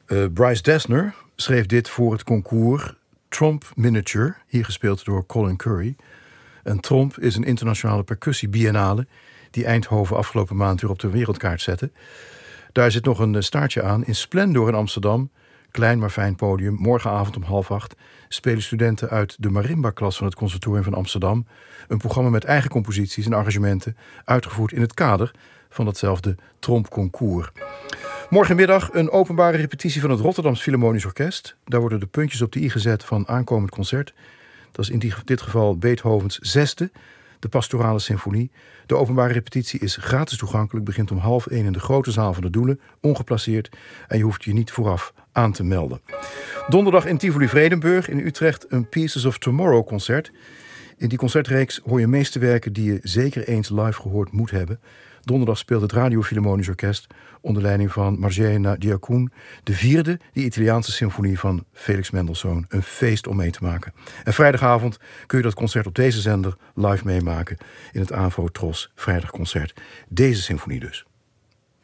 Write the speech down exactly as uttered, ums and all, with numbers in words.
Uh, Bryce Dessner schreef dit voor het concours Tromp Miniature, hier gespeeld door Colin Curry. En Tromp is een internationale percussie-biennale die Eindhoven afgelopen maand weer op de wereldkaart zette. Daar zit nog een staartje aan. In Splendor in Amsterdam, klein maar fijn podium, morgenavond om half acht spelen studenten uit de marimba-klas van het Conservatorium van Amsterdam een programma met eigen composities en arrangementen, uitgevoerd in het kader van datzelfde Tromp-concours. Morgenmiddag een openbare repetitie van het Rotterdams Philharmonisch Orkest. Daar worden de puntjes op de i gezet van aankomend concert. Dat is in die, dit geval Beethovens zesde, de Pastorale Symfonie. De openbare repetitie is gratis toegankelijk, begint om half één in de grote zaal van de Doelen, ongeplaceerd, en je hoeft je niet vooraf aan te melden. Donderdag in Tivoli Vredenburg in Utrecht een Pieces of Tomorrow concert. In die concertreeks hoor je meesterwerken die je zeker eens live gehoord moet hebben. Donderdag speelt het Radio Philharmonisch Orkest onder leiding van Margena Diacoun de vierde, die Italiaanse symfonie van Felix Mendelssohn. Een feest om mee te maken. En vrijdagavond kun je dat concert op deze zender live meemaken in het AVRO Tros Vrijdagconcert. Deze symfonie dus.